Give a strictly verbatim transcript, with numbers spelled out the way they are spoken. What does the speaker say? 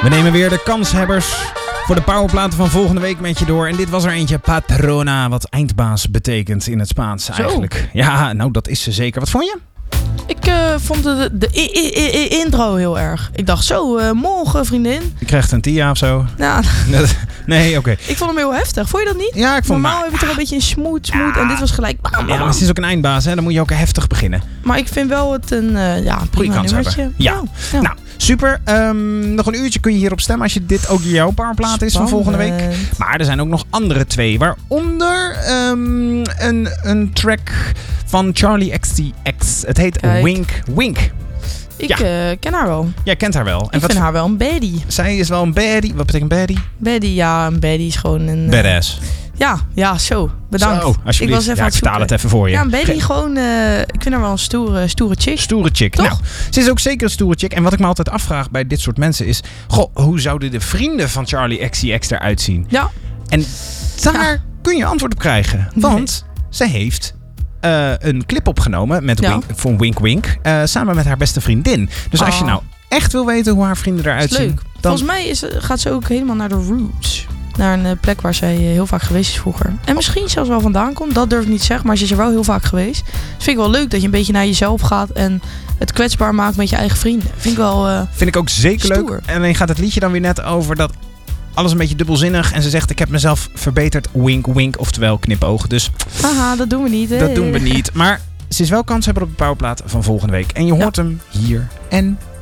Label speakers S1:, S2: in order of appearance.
S1: We nemen weer de kanshebbers voor de powerplaten van volgende week met je door. En dit was er eentje, Patrona, wat eindbaas betekent in het Spaans eigenlijk. Zo. Ja, nou dat is ze zeker. Wat vond je?
S2: Ik uh, vond de, de i- i- i- intro heel erg. Ik dacht zo, uh, morgen vriendin.
S1: Je krijgt een Tia of zo?
S2: Nou,
S1: nee, oké. Okay.
S2: Ik vond hem heel heftig. Vond je dat niet?
S1: Ja, ik vond
S2: Normaal
S1: maar,
S2: heb je toch een beetje een smooth, smooth. Ja. En dit was gelijk... Bam,
S1: ja, maar het is ook een eindbaas, hè? Dan moet je ook heftig beginnen.
S2: Maar ik vind wel het een uh, ja, prima nummertje.
S1: Ja. Oh, ja. Nou, super. Um, nog een uurtje kun je hierop stemmen als je dit ook jouw powerplaat is van volgende week. Maar er zijn ook nog andere twee. Waaronder um, een, een track van Charli X C X. Het heet Kijk. Wink Wink.
S2: Ik ja. uh, ken haar wel.
S1: Jij kent haar wel.
S2: En ik wat vind haar wel een baddie.
S1: Zij is wel een baddie. Wat betekent baddie?
S2: Baddie, ja. Een baddie is gewoon een...
S1: Badass.
S2: Uh, ja, ja, zo. Bedankt.
S1: Zo, alsjeblieft.
S2: Ik was even
S1: ja, ik vertaal het even voor je.
S2: Ja, een baddie gewoon... Uh, ik vind haar wel een stoere, stoere chick.
S1: Stoere chick.
S2: Toch?
S1: Nou, ze is ook zeker een stoere chick. En wat ik me altijd afvraag bij dit soort mensen is... Goh, hoe zouden de vrienden van Charli X C X eruit zien?
S2: Ja.
S1: En daar
S2: ja.
S1: kun je antwoord op krijgen. Want nee. ze heeft... Uh, een clip opgenomen met ja. Wink, voor Wink Wink. Uh, samen met haar beste vriendin. Dus oh. als je nou echt wil weten hoe haar vrienden eruit zien.
S2: Leuk. Dan... Volgens mij is, gaat ze ook helemaal naar de roots. Naar een plek waar zij heel vaak geweest is vroeger. En misschien zelfs wel vandaan komt. Dat durf ik niet te zeggen. Maar ze is er wel heel vaak geweest. Dus vind ik wel leuk dat je een beetje naar jezelf gaat. En het kwetsbaar maakt met je eigen vrienden. Vind ik wel uh,
S1: Vind ik ook zeker
S2: stoer.
S1: leuk. En dan gaat het liedje dan weer net over dat... Alles een beetje dubbelzinnig. En ze zegt, ik heb mezelf verbeterd. Wink, wink. Oftewel knipoog. Dus
S2: haha, dat doen we niet. Hè?
S1: Dat doen we niet. Maar ze is wel kanshebber op de powerplaat van volgende week. En je hoort ja. hem hier en